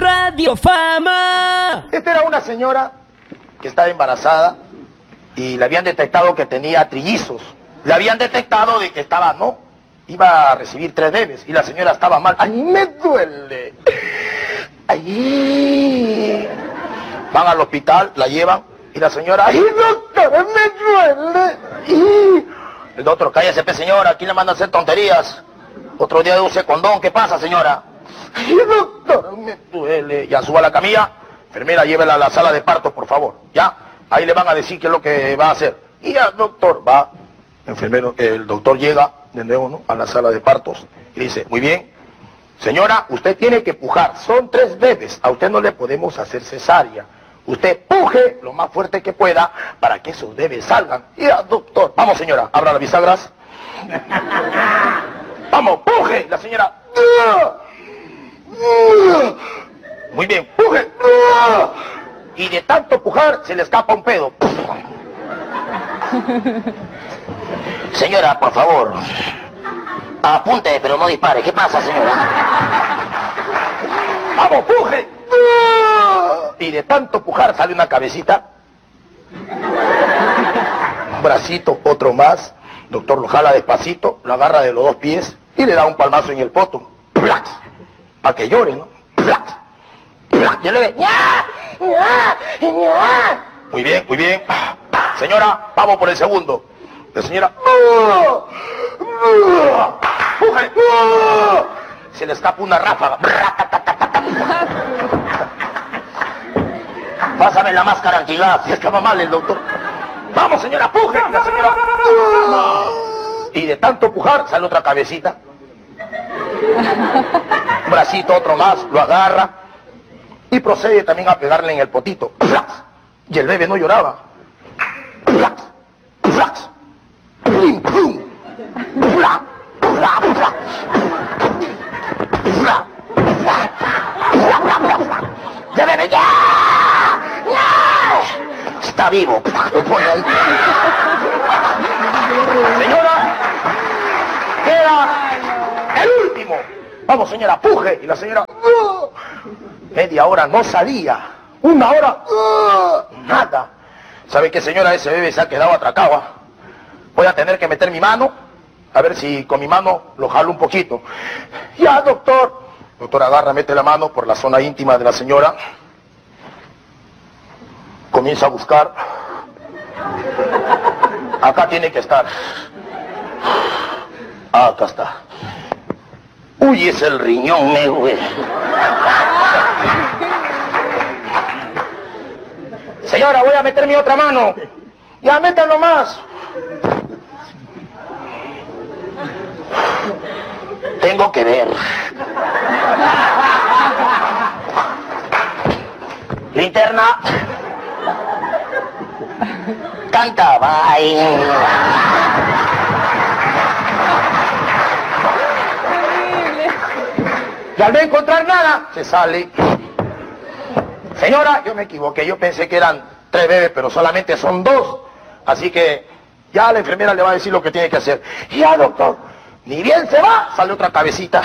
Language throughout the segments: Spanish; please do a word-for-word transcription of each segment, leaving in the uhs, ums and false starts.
Radio Fama. Esta era una señora que estaba embarazada y le habían detectado que tenía trillizos. Le habían detectado de que estaba, no, iba a recibir tres bebés y la señora estaba mal. ¡Ay, me duele! ¡Ay! Van al hospital, la llevan y la señora, ¡ay, doctora, me duele! ¡Ay! El doctor, cállese, pe, señora, aquí le manda a hacer tonterías. Otro día use condón, ¿qué pasa, señora? ¡Ay, doctora, me duele! Ya suba a la camilla, enfermera, llévela a la sala de parto, por favor, ¿ya? Ahí le van a decir qué es lo que va a hacer. Y ya, doctor, va, enfermero, el doctor llega de nuevo, ¿no?, a la sala de partos y dice, muy bien, señora, usted tiene que pujar, son tres bebés, a usted no le podemos hacer cesárea. Usted puje lo más fuerte que pueda para que esos bebés salgan. Y ya, doctor, vamos, señora, abra las bisagras. Vamos, puje. La señora, muy bien, puje. Y de tanto pujar se le escapa un pedo. Señora, por favor, apunte, pero no dispare. ¿Qué pasa, señora? Vamos, puje. Y de tanto pujar sale una cabecita. Un bracito, otro más. Doctor lo jala despacito, lo agarra de los dos pies y le da un palmazo en el poto. ¡Plax! Para que llore, ¿no? ¡Plax! ¡Plax! Y le ve. ¡Ya! ¡Ya! ¡Ya! Muy bien, muy bien. Señora, vamos por el segundo. La señora, ¡puje! Se le escapa una ráfaga. Pásame la máscara antigás, se escapa mal el doctor. Vamos, señora, puje. La señora, y de tanto pujar sale otra cabecita. Un bracito, otro más, lo agarra y procede también a pegarle en el potito. Y el bebé no lloraba. ¡Ya, bebé, ya! ¡Ya! Está vivo. Señora, queda el último. Vamos, señora, puje. Y la señora, ¡uh! Media hora no salía. Una hora, ¡uh! Nada. ¿Sabe qué, señora? Ese bebé se ha quedado atracado. Voy a tener que meter mi mano, a ver si con mi mano lo jalo un poquito. Ya, doctor. Doctor agarra, mete la mano por la zona íntima de la señora. Comienza a buscar. Acá tiene que estar. Ah, acá está. Uy, es el riñón, me güey. Señora, voy a meter mi otra mano. Ya, métanlo más. Tengo que ver. Linterna. Canta, bye. Y al no encontrar nada, se sale. Señora, yo me equivoqué, yo pensé que eran tres bebés, pero solamente son dos. Así que ya la enfermera le va a decir lo que tiene que hacer. Ya, doctor, ni bien se va, sale otra cabecita.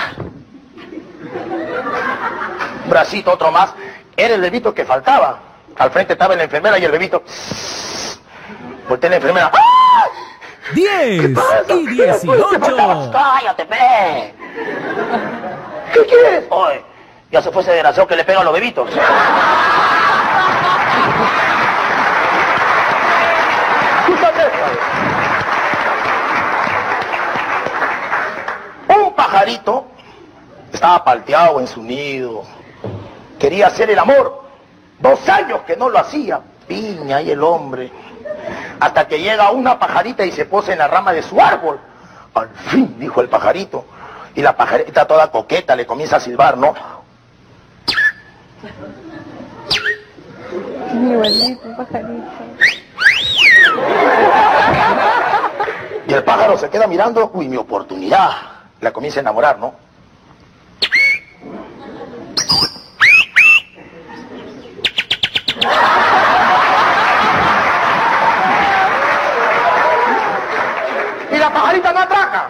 Un bracito, otro más. Era el bebito que faltaba. Al frente estaba la enfermera y el bebito. Voltea la enfermera. ¡Ah! diez y dieciocho. ¡Cállate, pe! ¿Qué quieres? Oye, ya se fue ese desgraciado que le pega a los bebitos. Un pajarito estaba palteado en su nido. Quería hacer el amor. Dos años que no lo hacía. Piña y el hombre. Hasta que llega una pajarita y se posa en la rama de su árbol. Al fin, dijo el pajarito. Y la pajarita toda coqueta le comienza a silbar, ¿no? Igualito, pajarito. Y el pájaro se queda mirando. Uy, mi oportunidad. La comienza a enamorar, ¿no? Y la pajarita no atraca.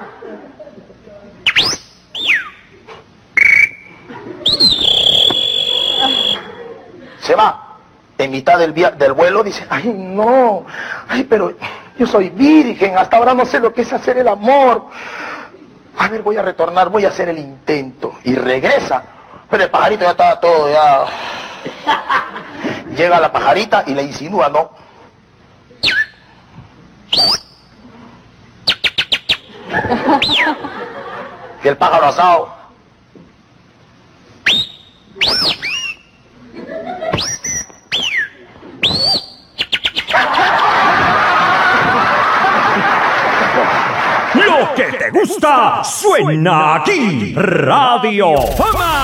Se va. En mitad del, via del vuelo dice, ay no, ay pero yo soy virgen, hasta ahora no sé lo que es hacer el amor. A ver, voy a retornar, voy a hacer el intento. Y regresa. Pero el pajarito ya estaba todo, ya... Llega la pajarita y le insinúa, ¿no? Y el pájaro asado. Lo que te gusta suena aquí. Radio Fama.